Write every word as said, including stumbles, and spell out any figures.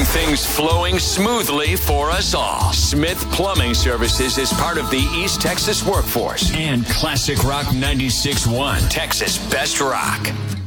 things flowing smoothly for us all. Smith Plumbing Services is part of the East Texas workforce. And Classic Rock ninety-six point one, Texas Best Rock.